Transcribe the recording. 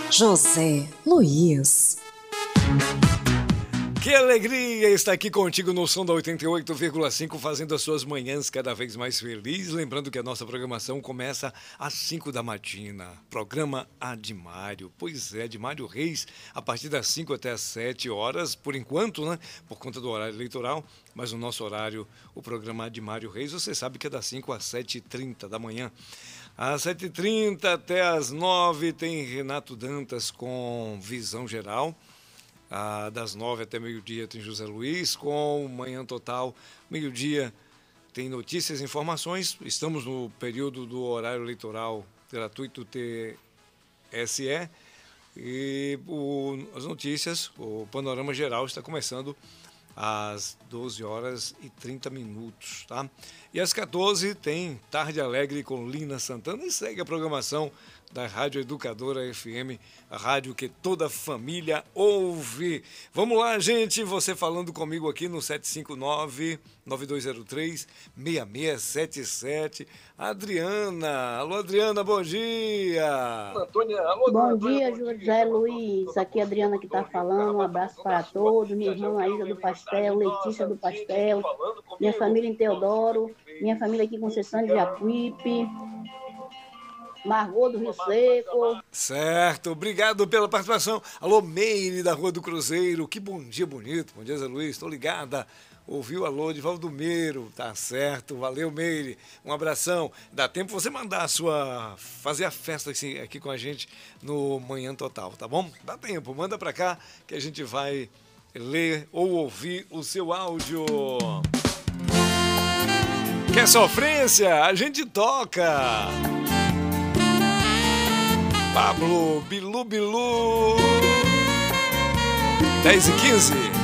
José Luiz. Que alegria estar aqui contigo no som da 88,5, fazendo as suas manhãs cada vez mais felizes. Lembrando que a nossa programação começa às 5 da matina. Programa Adimário. Pois é, Adimário Reis, a partir das 5 até as 7 horas, por enquanto, né? Por conta do horário eleitoral. Mas o nosso horário, o programa Adimário Reis, você sabe que é das 5 às 7h30 da manhã. Às 7h30 até às 9 tem Renato Dantas com Visão Geral. Das 9 até meio-dia tem José Luiz, com Manhã Total. Meio-dia tem notícias e informações. Estamos no período do horário eleitoral gratuito TSE. E as notícias, o panorama geral está começando às 12h30, tá? E às 14h tem Tarde Alegre com Lina Santana. E segue a programação da Rádio Educadora FM, a rádio que toda família ouve. Vamos lá, gente, você falando comigo aqui no 759-9203-6677. Adriana, alô Adriana, bom dia. Antônia, alô, bom dia, José Luiz, aqui é a Adriana que está falando, um abraço para todos, minha irmã Aida do Pastel, Letícia do Pastel, minha família em Teodoro, minha família aqui em Conceição de Jacuípe, Margot do Rio Seco. Certo, obrigado pela participação. Alô, Meire da Rua do Cruzeiro, que bom dia bonito. Bom dia, Zé Luiz, estou ligada. Ouviu alô de Valdomiro, tá certo, valeu, Meire. Um abração. Dá tempo você mandar fazer a festa aqui com a gente no Manhã Total, tá bom? Dá tempo, manda pra cá que a gente vai ler ou ouvir o seu áudio. Quer sofrência? A gente toca. Pablo, Bilu Bilu, 10h15.